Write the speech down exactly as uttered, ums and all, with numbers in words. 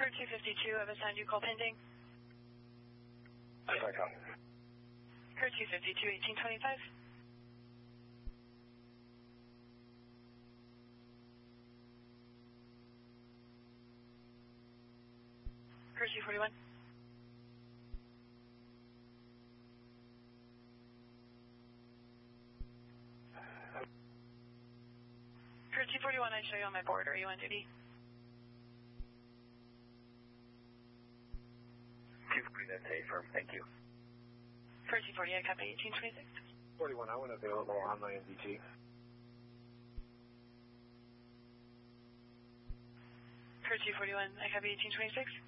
Clear two fifty-two, I've assigned you call pending. Sorry, copy. Clear two fifty-two, eighteen twenty-five. Clear two forty-one. Clear two forty-one, I show you on my board. Are you on duty? two forty, that's a firm, thank you. Clear two forty, I copy eighteen twenty-six. forty-one, I want available on my M D T. Clear two forty-one, I copy eighteen twenty-six.